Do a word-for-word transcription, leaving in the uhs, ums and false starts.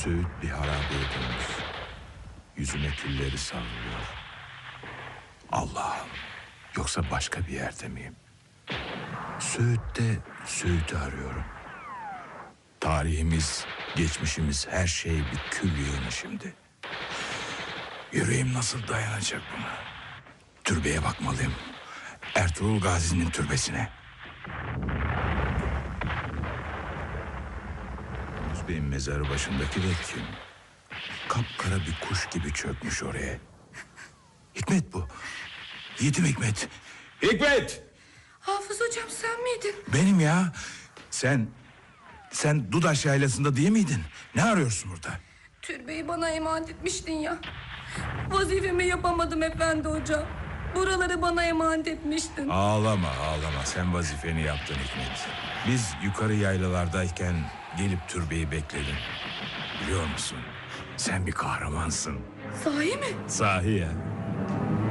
Söğüt bir harabeye dönmüş. Yüzüme külleri savruluyor. Allah'ım, yoksa başka bir yerde miyim? Söğüt'te Söğüt'ü arıyorum. Tarihimiz, geçmişimiz, her şey bir kül yığını şimdi. Yüreğim nasıl dayanacak buna? Türbeye bakmalıyım. Ertuğrul Gazi'nin türbesine. Yunus Bey'in mezarı başındaki de kim? Kapkara bir kuş gibi çökmüş oraya. Hikmet bu. Yiğitim Hikmet. Hikmet! Hafız hocam sen miydin? Benim ya. Sen, sen Dudaş Yaylası'nda değil miydin? Ne arıyorsun burada? Türbeyi bana emanet etmiştin ya. Vazifemi yapamadım efendi hocam. Buraları bana emanet etmiştin. Ağlama ağlama, sen vazifeni yaptın Hikmet. Biz yukarı yaylalardayken gelip türbeyi bekledin. Biliyor musun? Sen bir kahramansın. Sahi mi? Sahi ya.